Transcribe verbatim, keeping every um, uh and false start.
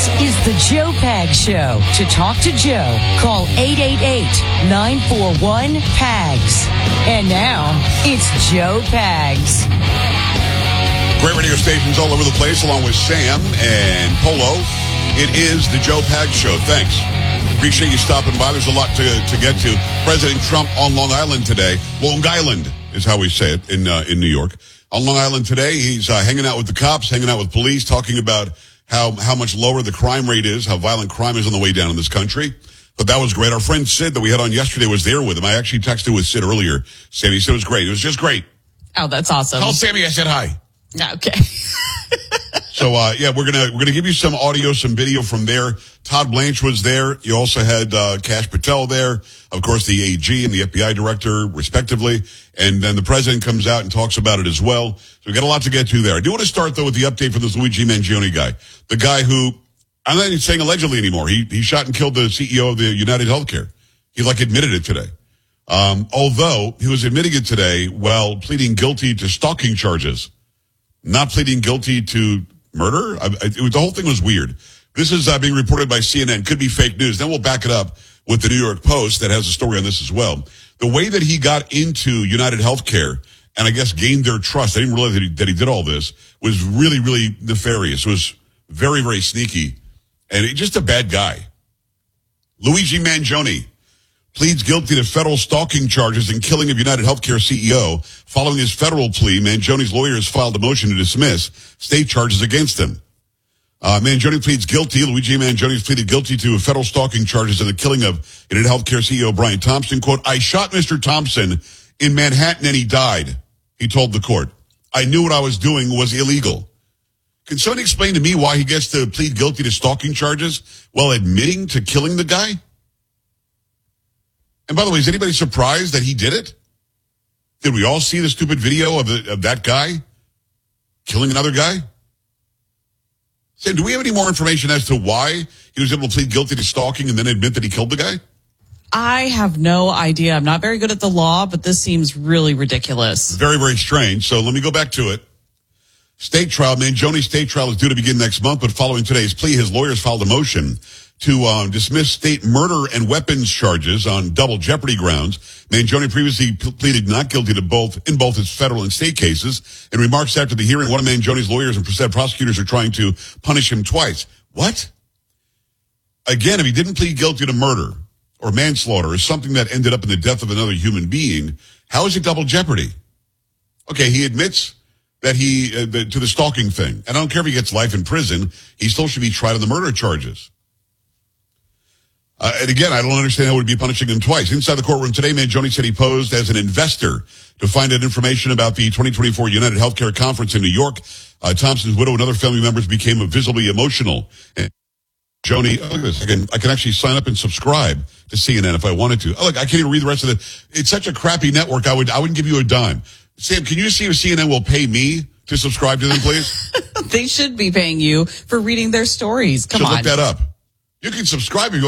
This is the Joe Pags Show. To talk to Joe, call eight eight eight, nine four one, P A G S. And now, it's Joe Pags. Great radio stations all over the place, along with Sam and Polo. It is the Joe Pags Show. Thanks. Appreciate you stopping by. There's a lot to, to get to. President Trump on Long Island today. Long Island is how we say it in uh, in New York. On Long Island today, he's uh, hanging out with the cops, hanging out with police, talking about how, how much lower the crime rate is, how violent crime is on the way down in this country. But that was great. Our friend Sid that we had on yesterday was there with him. I actually texted with Sid earlier. Sammy said it was great. It was just great. Oh, that's awesome. Tell Sammy I said hi. Okay. So, uh, yeah, we're going to, we're going to give you some audio, some video from there. Todd Blanche was there. You also had, uh, Kash Patel there. Of course, the A G and the F B I director, respectively. And then the president comes out and talks about it as well. So we got a lot to get to there. I do want to start, though, with the update from this Luigi Mangione guy. The guy who, I'm not even saying allegedly anymore. He, he shot and killed the C E O of the United Healthcare. He, like, admitted it today. Um, although he was admitting it today while pleading guilty to stalking charges. Not pleading guilty to murder? I, I, it was, the whole thing was weird. This is uh, being reported by C N N. Could be fake news. Then we'll back it up with the New York Post that has a story on this as well. The way that he got into United Healthcare and I guess gained their trust, I didn't realize that he, that he did all this, was really, really nefarious. It was very, very sneaky. And he, just a bad guy. Luigi Mangione pleads guilty to federal stalking charges and killing of United Healthcare C E O. Following his federal plea, Mangione's lawyers filed a motion to dismiss state charges against him. Uh, Mangione pleads guilty. Luigi Mangione pleaded guilty to federal stalking charges and the killing of United Healthcare C E O Brian Thompson. Quote, I shot Mister Thompson in Manhattan and he died, he told the court. I knew what I was doing was illegal. Can someone explain to me why he gets to plead guilty to stalking charges while admitting to killing the guy? And by the way, is anybody surprised that he did it? Did we all see the stupid video of, the, of that guy killing another guy? Sam, do we have any more information as to why he was able to plead guilty to stalking and then admit that he killed the guy? I have no idea. I'm not very good at the law, but this seems really ridiculous. Very, very strange. So let me go back to it. State trial. Mangione's state trial is due to begin next month, but following today's plea, his lawyers filed a motion to um, dismiss state murder and weapons charges on double jeopardy grounds. Mangione previously p- pleaded not guilty to both in both his federal and state cases. In remarks after the hearing, one of Mangione's lawyers and said prosecutors are trying to punish him twice. What? Again, if he didn't plead guilty to murder or manslaughter or something that ended up in the death of another human being, how is it double jeopardy? Okay, he admits that he uh, the, to the stalking thing. And I don't care if he gets life in prison, he still should be tried on the murder charges. Uh, and again, I don't understand how it would be punishing him twice. Inside the courtroom today, Mangione said he posed as an investor to find out information about the twenty twenty-four United Healthcare Conference in New York. Uh, Thompson's widow and other family members became visibly emotional. And Joni, oh, look at this. I can, I can actually sign up and subscribe to C N N if I wanted to. Oh, look, I can't even read the rest of it. It's such a crappy network. I would, I wouldn't give you a dime. Sam, can you see if C N N will pay me to subscribe to them, please? They should be paying you for reading their stories. Come so on. Look that up. You can subscribe if you